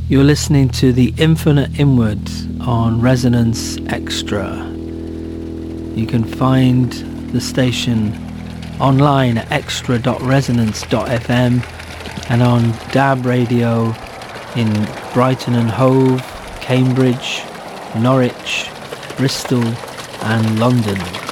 You're listening to The Infinite Inward on Resonance Extra. You can find the station online at extra.resonance.fm and on DAB radio in Brighton and Hove, Cambridge, Norwich, Bristol and London.